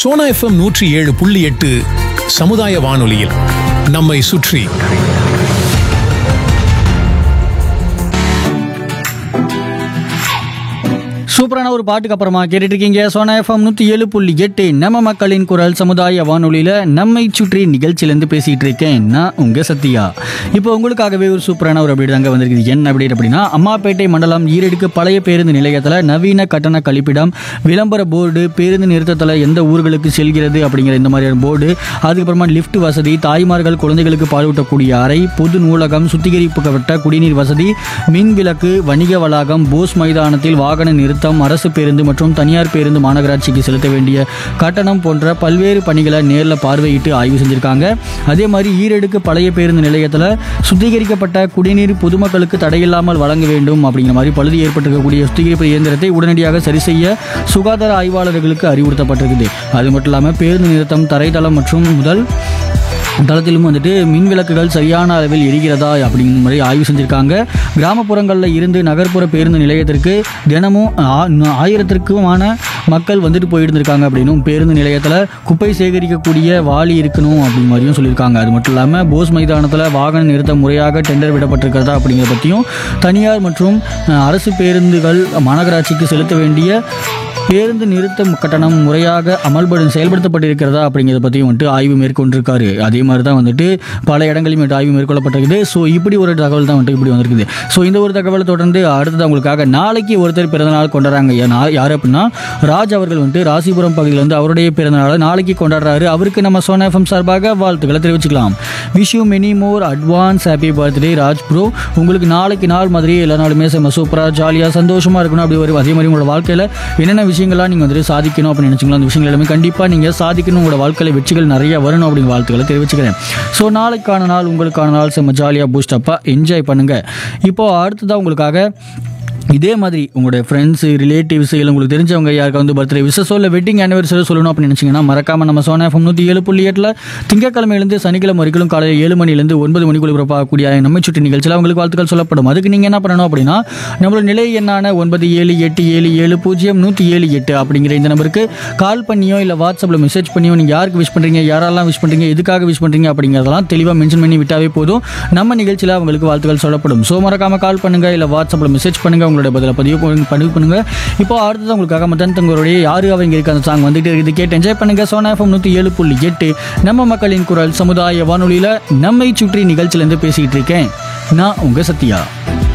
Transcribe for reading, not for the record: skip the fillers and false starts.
Sona FM 107.8 சமுதாய வானொலியில் நம்மை சுற்றி. சூப்பரான ஒரு பாட்டுக்கு அப்புறமா கேட்டுட்டு இருக்கீங்க சோனா எஃப்எம் 107.8 நம்ம மக்களின் குரல் சமுதாய வானொலியில் நம்மை சுற்றி நிகழ்ச்சியிலேருந்து பேசிகிட்டு இருக்கேன் நான் உங்கள் சத்யா. இப்போ உங்களுக்காகவே ஒரு சூப்பரான ஒரு அப்டேட் தாங்க வந்திருக்குது. என்ன அப்டேட் அப்படின்னா, அம்மாப்பேட்டை மண்டலம் ஈரடுக்கு பழைய பேருந்து நிலையத்தில் நவீன கட்டண கழிப்பிடம், விளம்பர போர்டு, பேருந்து நிறுத்தத்தில் எந்த ஊர்களுக்கு செல்கிறது அப்படிங்கிற இந்த மாதிரியான போர்டு, அதுக்கப்புறமா லிஃப்ட் வசதி, தாய்மார்கள் குழந்தைகளுக்கு பாலூட்டக்கூடிய அறை, பொது நூலகம், சுத்திகரிக்கப்பட்ட குடிநீர் வசதி, மின் விளக்கு, வணிக வளாகம், போஸ் மைதானத்தில் வாகன நிறுத்தம், அரசு பேருந்து மற்றும் தனியார் பேருந்து மாநகராட்சிக்கு செலுத்த வேண்டிய கட்டணம் போன்ற பல்வேறு பணிகளை நேரில் பார்வையிட்டு ஆய்வு செஞ்சிருக்காங்க. அதே மாதிரி ஈரடுக்கு பழைய பேருந்து நிலையத்தில் சுத்திகரிக்கப்பட்ட குடிநீர் பொதுமக்களுக்கு தடையில்லாமல் வழங்க வேண்டும் அப்படிங்கிற மாதிரி பழுது ஏற்பட்டிருக்கக்கூடிய சுத்திகரிப்பு இயந்திரத்தை உடனடியாக சரி செய்ய சுகாதார ஆய்வாளர்களுக்கு அறிவுறுத்தப்பட்டிருக்குது. அது மட்டும் இல்லாமல் பேருந்து நிறுத்தம், தரைத்தளம் மற்றும் முதல் தளத்திலும் வந்துட்டு மின் விளக்குகள் சரியான அளவில் எரிகிறதா அப்படிங்கிற மாதிரி ஆய்வு செஞ்சுருக்காங்க. கிராமப்புறங்களில் இருந்து நகர்ப்புற பேருந்து நிலையத்திற்கு தினமும் 1000க்குமான மக்கள் வந்துட்டு போயிருந்திருக்காங்க அப்படின்னும், பேருந்து நிலையத்தில் குப்பை சேகரிக்கக்கூடிய வாளி இருக்கணும் அப்படிங்கிற மாதிரியும் சொல்லியிருக்காங்க. அது மட்டும் இல்லாமல் போஸ் மைதானத்தில் வாகன நிறுத்த முறையாக டெண்டர் விடப்பட்டிருக்கிறதா அப்படிங்கிறத பற்றியும், தனியார் மற்றும் அரசு பேருந்துகள் மாநகராட்சிக்கு செலுத்த வேண்டிய பேருந்து நிறுத்த கட்டணம் முறையாக செயல்படுத்தப்பட்டிருக்கிறதா அப்படிங்கிறத பற்றியும் வந்துட்டு ஆய்வு மேற்கொண்டிருக்காரு. அதே மாதிரி தான் வந்துட்டு பல இடங்களையும் ஆய்வு மேற்கொள்ளப்பட்டிருக்குது. ஸோ இப்படி ஒரு தகவல் தான் வந்துட்டு இப்படி வந்திருக்குது. ஸோ இந்த ஒரு தகவலை தொடர்ந்து அடுத்தது அவங்களுக்காக நாளைக்கு ஒருத்தர் பிறந்தநாள் கொண்டாடுறாங்க. யார் அப்படின்னா, ராஜ் அவர்கள் வந்துட்டு ராசிபுரம் பகுதியில் வந்து அவருடைய பிறந்தநாளை நாளைக்கு கொண்டாடுறாரு. அவருக்கு நம்ம சோனா எஃப்எம் சார்பாக வாழ்த்துக்களை தெரிவிச்சுக்கலாம். Wish you many more advance happy birthday Raj bro. உங்களுக்கு நாளைக்கு நாள் மாதிரி எல்லா நாளுமே செம்ம சூப்பராக ஜாலியாக சந்தோஷமாக இருக்கணும். அப்படி ஒரு அதே மாதிரி உங்களோட வாழ்க்கையில் என்னென்ன விஷயங்கள்லாம் நீங்கள் வந்துட்டு சாதிக்கணும் அப்படின்னு நினச்சிங்களோ அந்த விஷயங்கள் எல்லாமே கண்டிப்பாக நீங்கள் சாதிக்கணும். உங்களோட வாழ்க்கையில் வெற்றிகள் நிறைய வரணும் அப்படிங்கிற வாழ்த்துக்களை தெரிவிச்சுக்கிறேன். ஸோ நாளைக்கான நாள் உங்களுக்கான நாள் செம்ம ஜாலியாக பூஸ்டப்பாக என்ஜாய் பண்ணுங்கள். இப்போது அடுத்ததாக உங்களுக்காக இதே மாதிரி உங்களுடைய ஃப்ரெண்ட்ஸு, ரிலேட்டிவ்ஸு இல்லை உங்களுக்கு தெரிஞ்சவங்க யாருக்கு வந்து பர்த்டே விசஸோ இல்லை வெட்டிங் ஆனிவர்சரி சொல்லணும் அப்படின்னு நினச்சிங்கன்னா மறக்காமல் நம்ம சோனா எஃப்எம் 107.8 திங்கட்கிழமையிலேருந்து சனிக்கிழமை வரைக்கும் காலையில் 7 மணிலேருந்து 9 மணிக்குள்ள பிறப்பாகக்கூடிய நம்மை சுற்றி நிகழ்ச்சியில் உங்களுக்கு வாழ்த்துக்கள் சொல்லப்படும். அதுக்கு நீங்கள் என்ன பண்ணணும் அப்படின்னா, நம்மளோட நிலை எண்ணான 9787700178 அப்படிங்கிற இந்த நம்பருக்கு கால் பண்ணியோ இல்லை வாட்ஸ்அப்பில் மெசேஜ் பண்ணியோ நீங்கள் யாருக்கு விஷ் பண்ணுறீங்க, யாரெல்லாம் விஷ் பண்ணுறீங்க, எதுக்காக விஷ் பண்ணுறீங்க அப்படிங்கிறதெல்லாம் தெளிவாக மென்ஷன் பண்ணி விட்டாவே போதும். நம்ம நிகழ்ச்சியில் அவங்களுக்கு வாழ்த்துக்கள் சொல்லப்படும். ஸோ மறக்காமல் கால் பண்ணுங்கள் இல்லை வாட்ஸ்அப்பில் மெசேஜ் பண்ணுங்கள், உங்களுடைய பதில பதிவு பண்ணுங்க. இப்போ அடுத்தது உங்களுக்காக மதன் தங்கருடைய யாரு அவங்க இருக்க அந்த சாங் வந்துட்டு இருக்குது. கேட்டு என்ஜாய் பண்ணுங்க. சோனா எஃப்எம் 107.8 நம்ம மக்களின் குரல் சமுதாய வானொலியில் நம்மை சுற்றி நிகழ்ச்சியிலேருந்து பேசிக்கிட்டு இருக்கேன் நான் உங்க சத்யா.